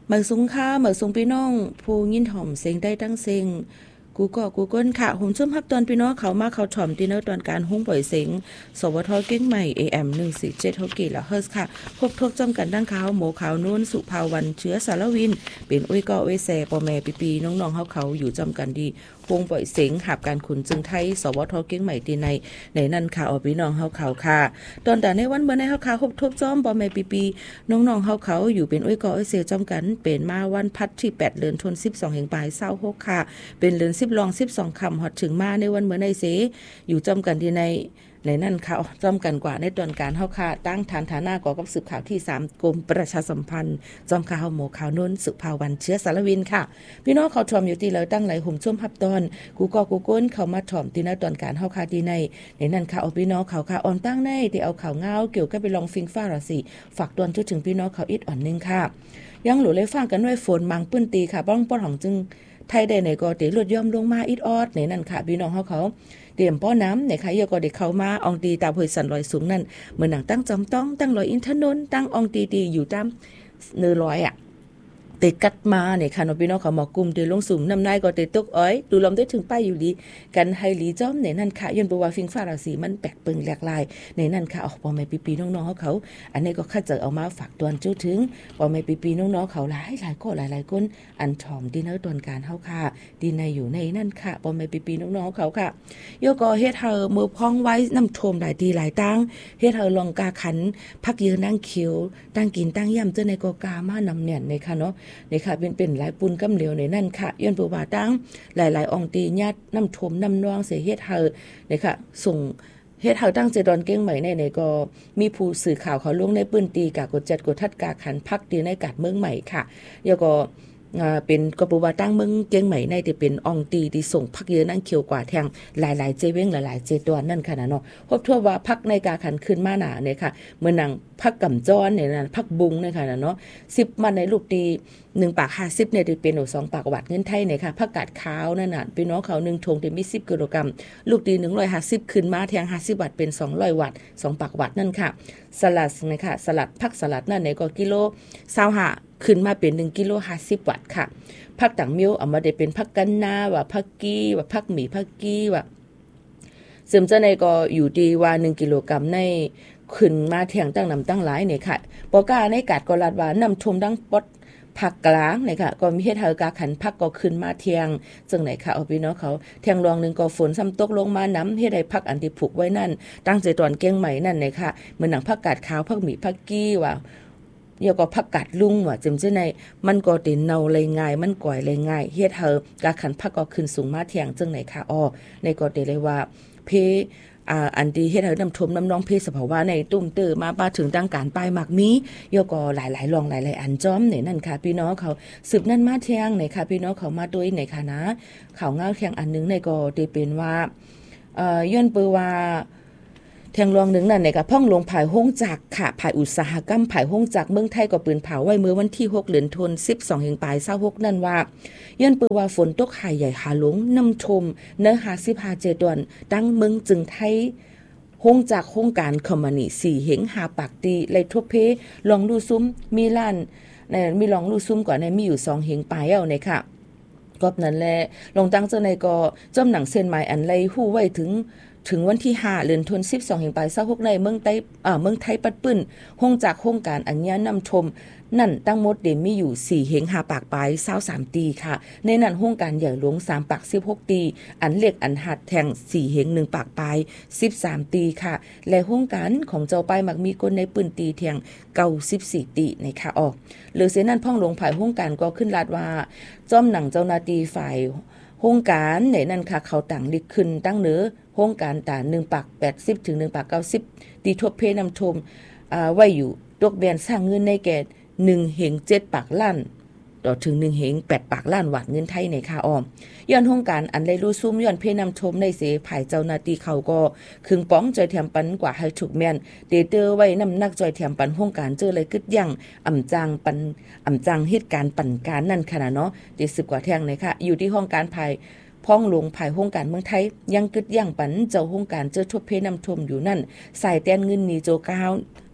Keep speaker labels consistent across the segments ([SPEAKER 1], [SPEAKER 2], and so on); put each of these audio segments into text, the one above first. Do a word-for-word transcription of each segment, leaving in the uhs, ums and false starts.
[SPEAKER 1] เหมือสุงค่าเหมือสุงพี่น้องผู้ยินถ่อมเสียงได้ตั้งเสียงกูก็กูเกิลค่ะผมชุ่มฮับตอนพี่น้องเขามาเขาถ่อมตีเนอร์ตอนการหุ้งปล่อยเสียงสวทเก้งใหม่ เอ เอ็ม หนึ่งสี่เจ็ดเฮากี่ละเฮิร์สค่ะพบทกจำกันดังขาวหมูขาวนุ่นสุภาวันเชื้อสารวินเป็นอุ้ยก็อุ้ยแซ่ปอแม่ปีปีน้องๆเฮาเขาอยู่จำกันดีวงปล่อยเสียงหับการขุนจึงไทยสวทเก้งใหม่ตีในในนั่นค่ะอพี่น้องเฮาเขาค่ะตอนแต่ในวันเมื่อในเฮาเขาพบทบจอมปอแม่ปีปีน้องๆเฮาเขาอยู่เป็นอุ้ยก็อุ้ยแซ่จำกันเป็นมาวันพัดที่แปดเดือนธันวาคมสิบสองแห่งปลายเศร้าหกค่ะเป็นเดือนสิบรองสิบสองคำฮอดถึงมาในวันเมื่อในเสอยู่จำกันที่ในในนั่นค่ะจำกันกว่าในตอนการเฮาค่ะตั้งฐานฐานะก่อกับสืบข่าวที่สามกรมประชาสัมพันธ์จอมข่าวหมู่ข่าวนุ่นสุภาวันเชื้อสารวินค่ะพี่น้องเขาชมอยู่ที่แล้วตั้งไหลหุ่มช่วมพับตอนกูก็กูก้นเขามาถ่อมที่ในตอนการเฮาค่ะที่ในในนั่นค่ะเอาพี่น้องเขาค่ะอ่อนตั้งในที่เอาข่าวเงาเกี่ยวกับไปลองฟิงฟ้าราศีฝากตอนจนถึงพี่น้องเขาอิดอ่อนนึงค่ะยังหลูเลยฟังกันด้วยฝนมังปื้นตีค่ะบ้องป้อนของจึงไทยได้ในก็เตลดย่อมลงมาอิดออดในนั่นค่ะพี่น้องเฮาเขาเตรียมป้อน้ำในค่ะยก็ได้เข้ามาอองตีตาเผยสันลอยสูงนั่นเหมือนหนังตั้งจำต้องตั้งลอยอินทนนท์ตั้งอองตีตีอยู่ตามเนื้อลอยอ่ะเตกัดมาเนี่ยค่ะพี่น้องเขาหมอกลุ่มเตลงสูงน้ำนายก็เตตกอ้อยดูลมได้ถึงป้ายอยู่ดีกันไฮลีจ้อมในนั่นค่ะยันบัวฟิงฟ้าราศีมันแปลกเปิงแหลกลายในนั่นค่ะออกปอไม่ปีๆน้องๆเขาเขาอันนี้ก็ข้าเจอเอามาฝากตวนจุถึงปอไม่ปีๆน้องๆเขาหลายหลายก็หลายๆคนอันชอมดีเนอร์ตวนการเฮาค่ะดีในอยู่ในนั่นค่ะปอไม่ปีๆน้องๆเขาค่ะโยก็เฮ็ดเฮามือพองไว้น้ำท่วมหลายทีหลายตั้งเฮ็ดเฮาลองกาขันพักยืนนั่งเขียวตั้งกินตั้งย่ำเจอในก็กามานำเนี่ยในค่ะเนาะในค่ะเป็นเป็นหลายปุนกำเหลวในนั่นค่ะย้อนผู้ว่าตั้งหลายๆองตีญาติน้ำท่วมน้ำนองเสียเฮ็ดเฮาในค่ะส่งเฮ็ดเฮาตั้งเจดอนเก้งใหม่ในในก็มีผู้สื่อข่าวเขาลงในปืนตีกากดจัดกดทัดกาขันพักตีในกาดเมืองใหม่ค่ะแล้วก็เป็นกบว่าตั้งเมืองเจียงใหม่ในที่เป็นอองตีที่ส่งพักเยอะนั่งเขียวกว่าแทงหลายๆเจเว้งหลายๆเจตัวนั่นค่ะนะเนาะพบทั่วว่าพักในกาขันขึ้นมาหนาเนี่ยค่ะเมื่อนังพักกำจ้อนเนี่ยนะพักบุงเนี่ยค่ะนะเนาะสิบมันในลูกตีหนึ่งปากห้าสิบเนี่ยที่เป็นสองปากวัดเงินไทยเนี่ยค่ะผักกาดขาวนั่นน่ะพี่น้องเขาหนึ่งทงที่มีสิบกิโลกรัมลูกตีหนึ่งร้อยห้าสิบขึ้นมาแทงห้าสิบวัตต์เป็นสองร้อยวัตต์สองปากวัดนั่นค่ะสลัดนะคะสลัดผักสลัดนั่นเนี่ยก็กิโลเศร้าห้าขึ้นมาเป็นหนึ่งกิโลห้าสิบวัตต์ค่ะผักต่างมิ้วเอามาได้เป็นผักกันนาว่าผักกี้ว่าผักหมี่ผักกี้ว่าเสริมจะในก็อยู่ดีว่าหนึ่งกิโลกรัมในขึ้นมาเทียงตั้งนำตั้งหลายเนี่ยค่ะปอกาในกาดก็ลาดว่านำชมดังปดผักกลางเนี่ยค่ะก็มีเฮ็ดเฮากาขันผักก็ขึ้นมาเทียงจังไหนค่ะเอาพี่น้องเขาเทียงรองนึงก็ฝนซ้ำตกลงมาน้ำเฮ็ดให้ผักอันที่ผูกไว้นั่นตั้งใจตอนเก้งใหม่นั่นเนี่ยค่ะเหมือนหนังผักกาดขาวผักหมี่ผักกี้ว่าเดี๋ยวก็ผักกาดลุงว่าจำเจ้ในมันก็ติเนาเลยง่ายมันก่อยเลยง่ายเฮ็ดเฮากาขันผักก็ขึ้นสูงมาเทียงจังไหนค่ะอ้อในก็ได้เลยว่าเพอ่าอันที่เฮ็ดให้น้ำทมน้ำน้องเพศสภาวะในตุ้มเตอมาป้าถึงตั้งการป้ายหมักมียก็หลายๆรองหลายๆอันจ้อมในนั่นค่ะพี่น้องเขาสืบนั่นมาเทียงในค่ะพี่น้องเขามาด้วยในค่ะนะข่าวเงาเทียงอันนึงในก็ได้เป็นว่าเอ่อย้อนเปือว่าเทียงรองหนึ่งนั่นเนี่ยก็พ่องลงภายห้องจักค่ะภายอุตสาหกรรมภายห้องจักเมืองไทยก็ปืนเผาไว้เมื่อวันที่หกเดือนธันวาคมสิบสองแห่งปลายยี่สิบหกนั่นว่าย้อนเปือว่าฝนตกหายใหญ่หาหลงน้ำชมเนื้อหาสิบห้าเจดวนตั้งเมืองจึงไทยห้องจากโครงการคอมมานีสี่เหงหาปากตีไลทบเพลองดูซุ้มมีล้านในมีลองดูซุ้มก่อนในมีอยู่สองเหงปลายเอาเนี่ยค่ะกอบนั้นแหละลงตั้งเจ้าในก็จำหนังเส้นหมายอันไลฮู้ไว้ถึงถึงวันที่ห้าเดือนธันวาคมสิบสองแห่งปลายยี่สิบหกในเมืองไต้อ่าเมืองไทยปัดปื้นห้องจากโครงการอัญญานำชมนั่นตั้งหมดเดมีอยู่สี่เหงหาปากปลายยี่สิบสามตีค่ะในนั้นโครงการใหญ่หลวงสามปากสิบหกตีอันเล็กอันหัดแทงสี่เหงหนึ่งปากปลายสิบสามตีค่ะและโครงการของเจ้าป้ายมักมีคนในปืนตีแทงเก้าสิบสี่ตีในค่ะออกหรือเสนั้นพ่องลงภายโครงการก็ขึ้นลาดว่าจ้อมหนังเจ้าหน้าที่ฝ่ายโครงการในนั้นค่ะเขาต่างลิกขึ้นตั้งเหนือโครงการตาหนึ่งปากแปดสิบถึงหนึ่งปากเก้าสิบตีทบเพนำชมอ่าไว้อยู่ตกแบนสร้างเงินในแก่หนึ่งเหงเจ็ดปากล้านต่อถึงหนึ่งเหงแปดปากล้านบาทเงินไทยในค่าออมย้อนโครงการอันได้รู้ซุ่มย้อนเพนำชมในเสภายเจ้าหน้าที่เขาก็คึงป้องจอยแถมปันกว่าให้ถูกแม่นเตเตอไว้น้ำหนักจอยแถมปันโครงการเจอเลยกึดยังอ่ำจางปันอ่ำจางเหตุการณ์ปั่นการนั่นขนาดเนาะเจ็ดสิบกว่าแท่งในค่ะอยู่ที่ห้องการภายพ้องลงภายโครงการเมืองไทยยังกึดย่างปันเจ้าโครงการเจอทบเพนำชมอยู่นั่นสายแต้นเงินนีโจก้าว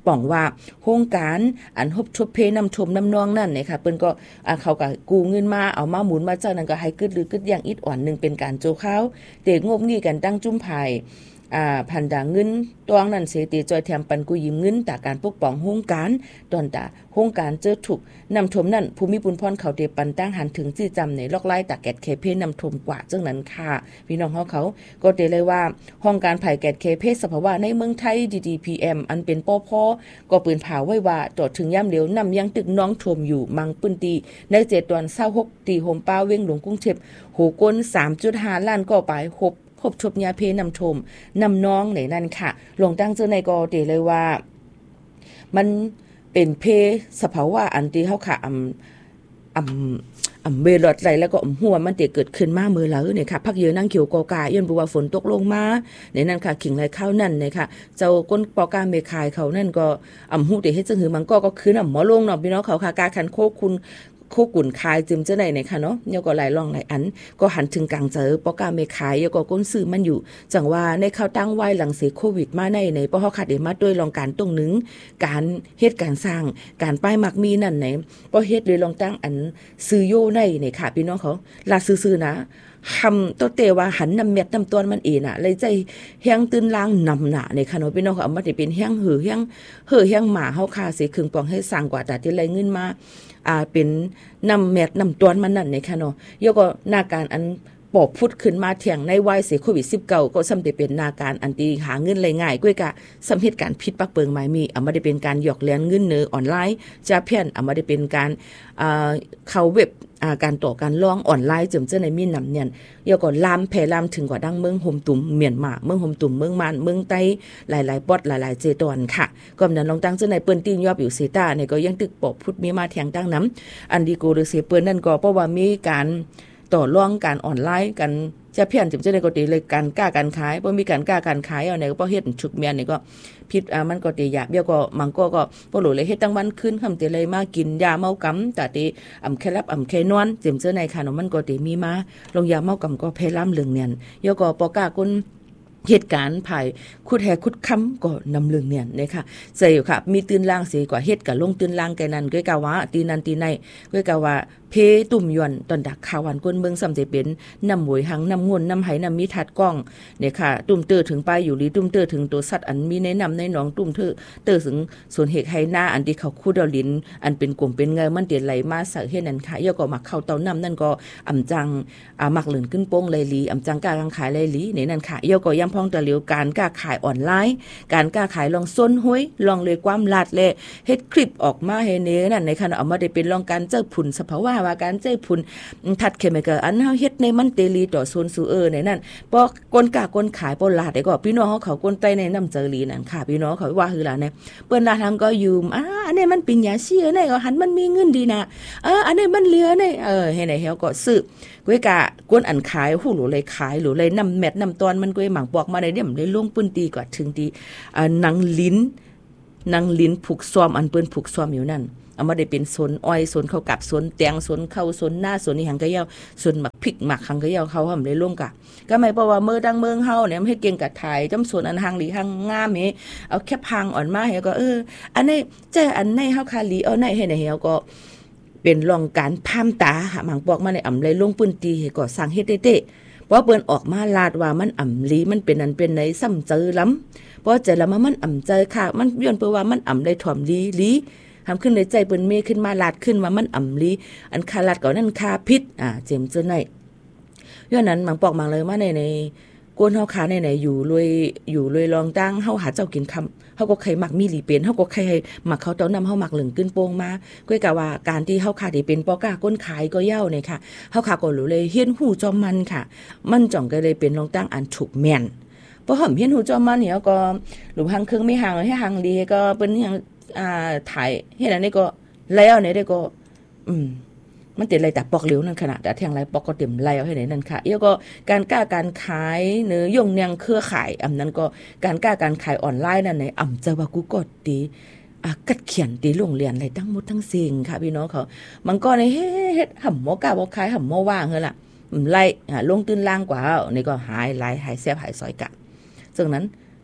[SPEAKER 1] ป่องว่าโครงการอันฮบทบเพนำชมน้ำนองนั่นเนี่ยค่ะเปิ้นก็อ่าเขาก็กู้เงินมาเอามาหมุนมาเจ้านั้นก็ให้กึดหรือกึดอย่างอิดอ่อนนึงเป็นการโจข้าวเตงบงี้กันตั้งจุ้มภายอ่าพันดาเงินตวงนั้นเสติจอยแถมปันกูยืมเงินตาการปกป้องโครงการตอนตาโครงการเจอถูกนำชมนั่นภูมิปุนพรเขาเตปันตั้งหันถึงจี้จำในลอกไล่ตาแกดเคเพนำชมกว่าจังนั้นค่ะพี่น้องเฮาเขาก็เตเลยว่าห้องการไผ่แกดเคเพสภาวะในเมืองไทย ดี ดี พี เอ็ม อันเป็นปพก็ปืนผาไว้ว่าต่อถึงย่ำเหลียวนำยังตึกน้องชมอยู่มังปืนตีในเจ็ดวันเศร้าหกตีโฮมป้าเว้งหลวงกรุงเทพโหก้น สามจุดห้า ล้านก็ไปหบพบชบยาเพนำชมนำน้องไหนนั่นค่ะลงตั้งเจอในกอเตเลยว่ามันเป็นเพสภาวะอันที่เฮาค่ะอำอำอำเวลอดไหลแล้วก็อำหัวมันเตเกิดขึ้นมาเมื่อแล้วเนี่ยค่ะพักเยอะนั่งเขียวกอกาย้อนบ่ว่าฝนตกลงมาในนั้นค่ะขิงไหลข้าวนั่นเนี่ยค่ะเจ้าก้นปอกาเมคายเขานั่นก็อำหูเตเฮ็ดจังหือมันก็ก็คืออำหมอลงเนาะพี่น้องเขาค่ะกาคันโคคุณโคกุ่นคายจึมเจ้าไหนเนี่ยค่ะเนาะเดี๋ยวก็หลายลองหลายอันก็หันถึงกลางเจอปอกาเมคายแล้วก็ก้นซื้อมันอยู่จังว่าในข้าวตั้งไว้หลังเสียโควิดมาในในปอเฮาขาดเดมาด้วยลองการตรงนึงการเฮ็ดการสร้างการป้ายมักมีนั่นไหนปอเฮ็ดเลยลองตั้งอันซื้อโยในเนี่ยค่ะพี่น้องเขาลาซื่อๆนะคำตัวเตว่าหันนำเม็ดนำต้นมันเองน่ะเลยใจแห้งตื่นลางนำหนาในค่ะเนาะพี่น้องเขาเอามาได้เป็นแห้งหือแห้งเห่อแห้งหมาเฮาคาสิครึ่งปองให้สร้างกว่าแต่ที่ไรเงินมาอ่าเป็นนำเม็ดนำต้นมันนั่นในค่ะเนาะยกก็หน้าการอันปอบพุดขึ้นมาเถียงในวัยเสียโควิดสิบเก้าก็ซ้ำได้เป็นนาการอันตีหาเงินเลยง่ายกว่ากะซ้ำเหตุการณ์ผิดปักเปิงหมายมีเอามาได้เป็นการหยอกเลี้ยงเงินเนื้อออนไลน์จะเพี้ยนเอามาได้เป็นการอ่าเข้าเว็บอ่าการต่อการร้องออนไลน์จึมเจ้าในมีนำเนี่ยยกก็ลามแผ่ลามถึงกว่าดังเมืองโฮมตุ่มเมียนมาเมืองโฮมตุ่มเมืองมานเมืองไต้หลายๆปอดหลายๆเจตอนค่ะก็นั้นลองตั้งเจ้าในเปิ้นตีนยอบอยู่เซตาเนี่ยก็ยังตึกปอบพุดมีมาแทงตั้งน้ำอันดีโกหรือเสเปิ้นนั่นก็เพราะว่ามีการต่อรองการออนไลน์กันจะเพี้ยนจึงจะได้ก็ตีเลยการกล้าการขายเพราะมีการกล้าการขายเอาเนี่ยก็เพราะเฮ็ดฉุกเมียนนี่ก็ผิดอ่ามันก็ตีหยาบเบี้ยก็มังก็ก็บ่รู้เลยเฮ็ดตั้งวันคืนคำตีเลยมากินยาเมากำแต่ตีอำแค่รับอำแค่นอนจึงจะในค่ะเนาะมันก็ตีมีมาลงยาเมากำก็เพล้ำเรื่องเนี่ยยก็ปอกล้าคนเหตุการณ์ภายคุดแหคุดค้ำก็นำเรื่องเนี่ยนะคะใจอยู่ค่ะมีตื่นล่างสีกว่าเฮ็ดกับลงตื่นล่างแกนั้นก็กะว่าตีนันตีในก็กะว่าเพตุ่มยวนตอนดักข่าววันก้นเมืองสำเจเป็นนำหวยหังนำงวนนำไหนำมีทัดกล้องเนี่ยค่ะตุ่มเตอถึงไปอยู่ลีตุ่มเตอถึงตัวสัตว์อันมีในนำในหนองตุ่มเตอเตอถึงส่วนเหตุไหหน้าอันที่เขาคู่ดอลินอันเป็นกลุ่มเป็นเงยมันเตียนไหลมาสักเฮ็ดนั่นค่ะย่อก็มักเข้าเตานำนั่นก็อำจังอ่ามักเหลือนขึ้นโป้งไหลลีอำจังกล้าขายไหลลีในนั่นค่ะย่อก็ย่ำพองตะเหลียวการกล้าขายออนไลน์การกล้าขายลองส้นห้วยลองเลยความลาดเละเฮ็ดคลิปออกมาให้เน้นั่นในขณะเอามาได้เป็นลองการเจ้าผุนสภาวะว่าการเจ้าผุนทัดเคมีกอันเฮาเฮ็ดในมันเตลีต่อโซนซูเออในนั่นปอกก้นกากก้นขายปนลาดได้ก็พี่น้องเฮาเขาก้นใต้ในน้ำเจอลีนั่นค่ะพี่น้องเขาว่าคือล่ะเนี่ยเปิ้นลาทางก็ยืมอ่าอันนี้มันเป็นยาเสียเนี่ยก็หันมันมีเงินดีนะเอออันนี้มันเหลือเนี่ยเออให้ไหนเฮาก็ซื้อก้วยกะก้นอันขายหูหลูเลยขายหลูเลยนำแมทนำตอนมันก้วยหมังปอกมาได้เนี่ยมันได้ลงปืนตีกว่าถึงตีอ่าหนังลิ้นหนังลิ้นผูกซ้อมอันเปิ้นผูกซ้อมอยู่นั่นเอามาได้เป็นสนอ้อยสนข้าวกับสนแตงสนข้าวสนหน้าสนนี่หังกะเยาสนหมักพริกหมักหังกะเยาเขาทำได้ร่วมกะก็หมายเพราะว่าเมื่อดังเมืองเฮาเนี่ยให้เก่งกับถ่ายจำสนอันหังหลีหังงามเฮเอาแค่พังอ่อนมาเฮก็เอออันนี้แจ้อันในเฮาคาหลีเอาในให้ไหนเฮาก็เป็นรองการพามตาหาหมังบอกมาในอ่ำเลยลงปืนตีเฮก็สร้างเฮ็ดเต้เพราะเปิ้นออกมาลาดว่ามันอ่ำลีมันเป็นอันเป็นไหนซ้ำเจอล้ำเพราะใจละมันอ่ำใจค่ะมันย้อนเปิ้นว่ามันอ่ำได้ถ่อมลีลีทำขึ้นในใจเปิ้นเมขึ้นมาลาดขึ้นว่ามันอ่ำลีอันคาลาดก่อนนั่นคาพิษอ่าเจมเจอไหนย้อนนั้นมังปอกมังเลยมาในในกวนเฮาขาในไหนอยู่รวยอยู่รวยรองตั้งเฮาหาเจ้ากินคำเฮาก็ใครมักมีหลีเป็นเฮาก็ใครมักเขาเต้านำเฮามักเหลืองขึ้นโป่งมาก้อยกะว่าการที่เฮาขาได้เป็นปอกาก้นขายก็เย้าเนี่ยค่ะเฮาขาก็รู้เลยเฮียนหูจอมมันค่ะมันจ่องก็เลยเป็นรองตั้งอันถูกแม่นเพราะหอมเฮียนหูจอมมันเนี่ยก็หลุมหังครึ่งไม่ห่างให้ห่างดีก็เป็นอย่างอ่าถ่ายเฮ็ดอันนี้ก็แล้วเนี่ยได้ก็อืมมันติดอะไรแต่ปอกเหลวนั่นขนาดแต่เที่ยงไรปอกก็เต็มแล้วให้ไหนนั่นค่ะแล้วก็การกล้าการขายเนื้อยงเนียงเครือข่ายอำนั้นก็การกล้าการขายออนไลน์นั่นไหนอำจะว่ากูกดดีอ่ะกัดเขียนตีโรงเรียนอะไรทั้งหมดทั้งสิ่งค่ะพี่น้องเขามันก็ในเฮ็ดห่ำหมอกาบ่ขายห่ำหมอว่างเฮ้อล่ะไล่ลงตื้นล่างกว่านี่ก็หายหลายหายแซ่บหายซอยกะซึ่งนั้น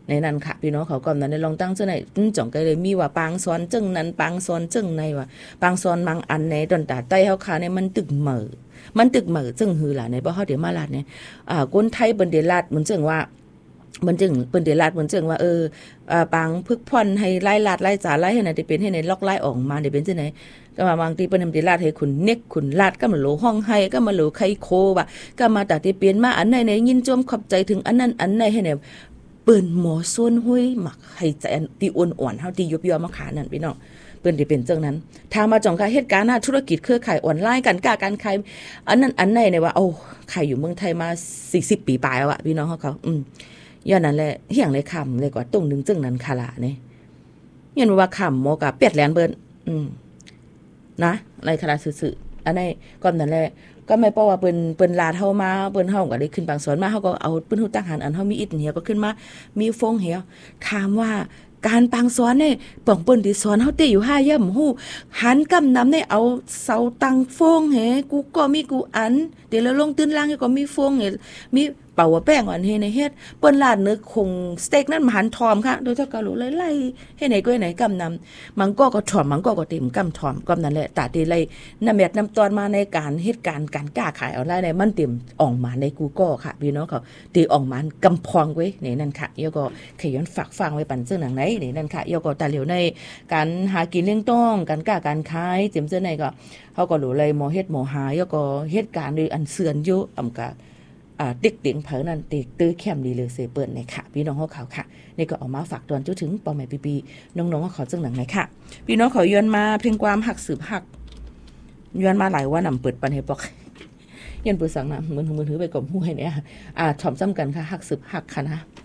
[SPEAKER 1] ในนั้นค่ะพี่น้องเขาก็นั้นได้ลองตั้งเจ้าไหนจ่องก็เลยมีว่าปางซ้อนจึงนั้นปางซ้อนจึงในว่าปางซ้อนมังอันในตอนตาใต้เฮาค่ะเนี่ยมันตึกเหม่อมันตึกเหม่อจึงหือล่ะในบ่เฮาเดี๋ยวมาลาดเนี่ยอ่าคนไทยเปิ้นได้ลาดเหมือนจึงว่ามันจึงเปิ้นได้ลาดเหมือนจึงว่าเอออ่าปางพึกพ่อนให้ไล่ลาดไล่จ๋าไล่ให้น่ะได้เป็นให้ในล็อกไล่ออกมาได้เป็นจังได๋ก็มาบางทีเปิ้นได้ลาดให้คุณเน็กคุณลาดก็มาโหลห้องให้ก็มาโหลไข่โคว่าก็มาตัดที่เปลี่ยนมาอันไหนๆยินจมขอบใจถึงอันนั้นอันไหนให้เนี่ยเปิ้นหมอส่วนห้วยหมักให้ใจตีอ่อนๆเฮาตียุบยอมาขานั่นพี่น้องเปิ้นได้เป็นจังนั้นถ้ามาจ่องค่ะเหตุการณ์ธุรกิจเครือข่ายออนไลน์กันกล้าการขายอันนั้นอันไหนเนี่ยว่าโอ้ขายอยู่เมืองไทยมาสี่สิบปีปลายแล้วอ่ะพี่น้องเฮาเขาอืมย้อนนั้นแหละเฮียงเลยคำเลยกว่าตรงนึงจังนั้นค่ะล่ะนี่ยันว่าคำหมอกะเป็ดแลนเบิ้นอืมนะอะไรคณะซื่อๆอันนี้ก่อนนั้นแหละก็ไม่เพราะว่าเปิ้นเปิ้นลาดเฮามาเปิ้นเฮาก็ได้ขึ้นบางสวนมาเฮาก็เอาเปิ้นฮู้ตั้งหันอันเฮามีอิฐเหี่ยก็ขึ้นมามีฟงเหี่ยถามว่าการปังสอนเนี่ยป่องเปิ้นที่สอนเฮาเตอยู่ห้าย่ำฮู้หันกำนำเนี่ยเอาเสาตังฟงแหกูก็มีกูอันเดี๋ยวแล้วลงตื้นล่างก็มีฟงแหมีเป่าแป้งอ่อนเฮในเฮ็ดเปิ้นลาดเนื้อคงสเต็กนั้นหันทอมค่ะโดยเจ้าก็รู้ไล่ๆให้ไหนก็ไหนกำนำมันก็ก็ถอมมันก็ก็เต็มกำถอมกำนั่นแหละตาตีไล่น้ำแมดน้ำตอนมาในการเฮ็ดการการกล้าขายออนไลน์เนี่ยมันเต็มออกมาใน Google ค่ะพี่น้องเขาตีออกมากำพองไว้ในนั้นค่ะแล้วก็ขย้อนฝากฟังไว้ปันซึ่งหนังไหนในนั้นค่ะแล้วก็ตาเหลียวในการหากินเลี้ยงต้องการกล้าการขายเต็มเสื้อในก็เฮาก็รู้เลยหมอเฮ็ดหมอหาแล้วก็เฮ็ดการด้วยอันเสื่อนอยู่อำกะอ่าติ๊กติ๋งเผอนั่นติ๊กตื้อแคมดีเลยเสเปิ้นในค่ะพี่น้องเฮาเขาค่ะนี่ก็ออกมาฝากตอนจุถึงปอแม่ปีๆน้องๆเขาจึงหนังไหนค่ะพี่น้องเขาย้อนมาเพียงความหักสืบหักย้อนมาหลายว่านำเปิดปันให้ปอกยันปืนสังนะเหมือนมือถือไปกลมหู้ให้เนี่ยอ่าถ่อมซ้ำกันค่ะหักสืบหักค่ะนะ